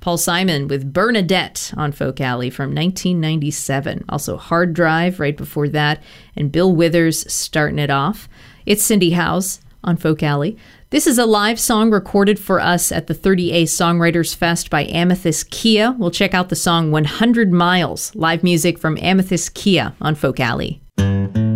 Paul Simon with Bernadette on Folk Alley from 1997. Also Hard Drive right before that, and Bill Withers starting it off. It's Cindy Howes on Folk Alley. This is a live song recorded for us at the 30A Songwriters Fest by Amethyst Kia. We'll check out the song 100 Miles, live music from Amethyst Kia on Folk Alley.